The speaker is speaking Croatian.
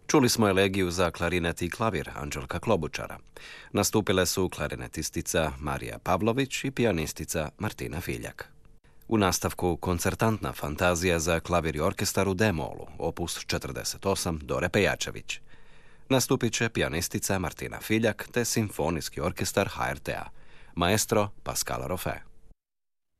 Čuli smo elegiju za klarinet i klavir Anđelka Klobučara. Nastupile su klarinetistica Marija Pavlović i pijanistica Martina Filjak. U nastavku koncertantna fantazija za klavir i orkestar u D-molu, opus 48, Dore Pejačević. Nastupit će pijanistica Martina Filjak te simfonijski orkestar HRT-a, maestro Pascal Roffe.